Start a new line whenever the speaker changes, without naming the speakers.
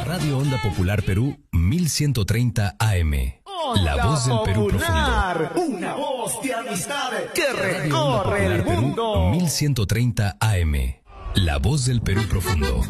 Radio Onda Popular Perú 1130 AM. La voz del Perú profundo.
Una voz de amistad que
Radio Onda
recorre
Popular
el mundo.
Perú 1130 AM. La voz del Perú profundo.